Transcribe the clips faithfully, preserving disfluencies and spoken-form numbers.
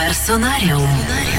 Персонаріум.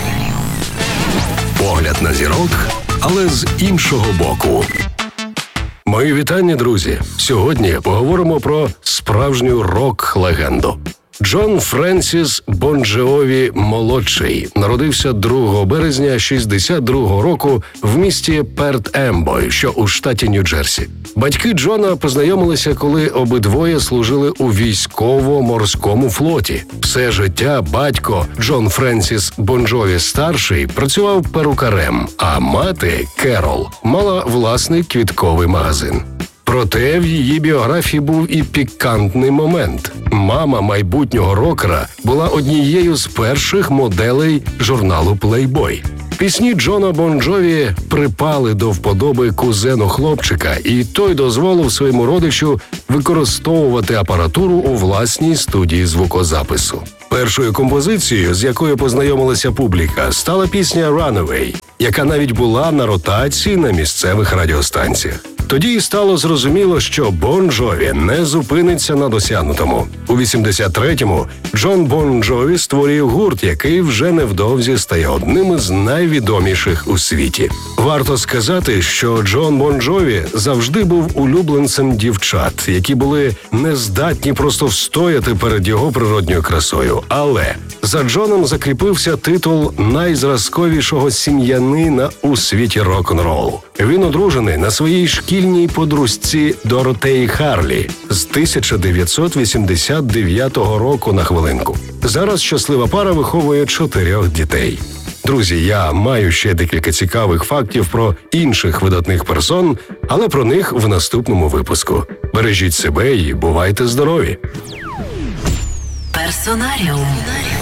Погляд на зірок, але з іншого боку. Мої вітання, друзі! Сьогодні поговоримо про справжню рок-легенду. Джон Френсіс Бон Джові молодший народився другого березня шістдесят другого року в місті Перт-Ембой, що у штаті Нью-Джерсі. Батьки Джона познайомилися, коли обидвоє служили у військово-морському флоті. Все життя батько Джон Френсіс Бон Джові старший працював перукарем, а мати Керол мала власний квітковий магазин. Проте в її біографії був і пікантний момент. Мама майбутнього рокера була однією з перших моделей журналу Playboy. Пісні Джона Бон Джові припали до вподоби кузену хлопчика, і той дозволив своєму родичу використовувати апаратуру у власній студії звукозапису. Першою композицією, з якою познайомилася публіка, стала пісня «Runaway», яка навіть була на ротації на місцевих радіостанціях. Тоді і стало зрозуміло, що Бон Джові не зупиниться на досягнутому. У вісімдесят третьому Джон Бон Джові створює гурт, який вже невдовзі стає одним із найвідоміших у світі. Варто сказати, що Джон Бон Джові завжди був улюбленцем дівчат, які були нездатні просто встояти перед його природньою красою. Але за Джоном закріпився титул найзразковішого сім'янина у світі рок-н-ролу. Він одружений на своїй шкільній подружці Доротеї Харлі з тисяча дев'ятсот вісімдесят дев'ятого року на хвилинку. Зараз щаслива пара виховує чотирьох дітей. Друзі, я маю ще декілька цікавих фактів про інших видатних персон, але про них в наступному випуску. Бережіть себе і бувайте здорові! Персонаріум.